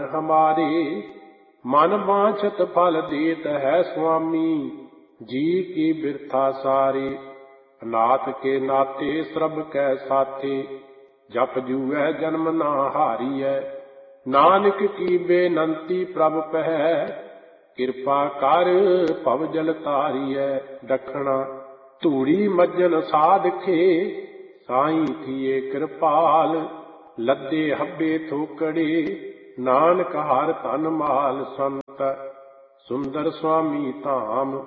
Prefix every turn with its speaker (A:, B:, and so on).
A: हमारे। मन वांछत फल देत है स्वामी, जी की बिरथा सारे। अनाथ के नाते श्रब कै साथे, जप जूऐ जन्म ना हारियै। नानक की बेनंती प्रभ पहै, किरपा कर भव जल तारियै। दखना धूड़ी मज्जन साधखे, साईं थिए कृपाल। लद्दे हब्बे थोकड़े, नानक हर धन माल। संत सुंदर स्वामी धाम,